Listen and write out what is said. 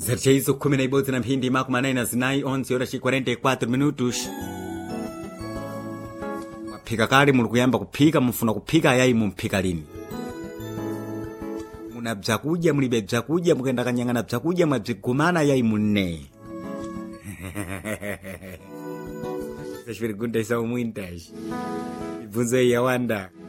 Zercheizo 11 na mphindi makumi anayi na zinayi 11:44 minutos. Mwaphika kale muli kuyamba kuphika, mufuna kuphika ayayi mumphika lini? Muna bzakudya mulibe bzakudya, mukenda kanyang'ana bzakudya mwabzigumana ayayi munne. Zachipirigunda isa umwintaji. Ibvunzo yawanda.